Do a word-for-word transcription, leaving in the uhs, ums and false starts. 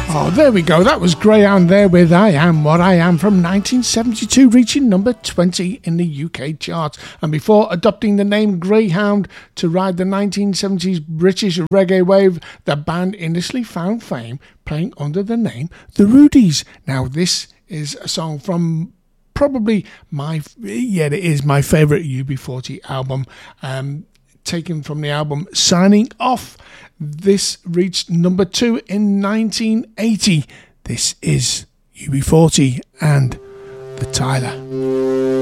Oh, there we go. That was Greyhound there with I Am What I Am from nineteen seventy-two, reaching number twenty in the U K charts. And before adopting the name Greyhound to ride the nineteen seventies British reggae wave, the band initially found fame playing under the name The Rudies. Now, this is a song from probably my, yeah, it is my favourite U B forty album, um, taken from the album Signing Off. This reached number two in nineteen eighty. This is U B forty and The Tyler.